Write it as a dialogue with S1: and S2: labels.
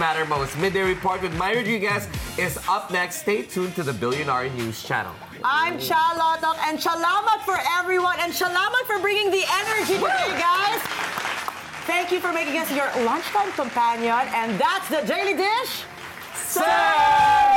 S1: matter most. Midday Report with Maya Rodriguez is up next. Stay tuned to the Billionaire News Channel.
S2: I'm Cha Lotok, and salamat for everyone, and salamat for bringing the energy today, guys. Thank you for making us your lunchtime companion, and that's the Daily Dish. Sir!